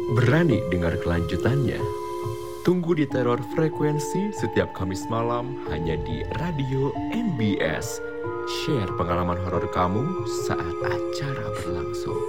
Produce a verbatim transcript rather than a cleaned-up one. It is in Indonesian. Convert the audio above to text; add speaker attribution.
Speaker 1: Berani dengar kelanjutannya? Tunggu di Teror Frekuensi setiap Kamis malam hanya di Radio M B S. Share pengalaman horor kamu saat acara berlangsung.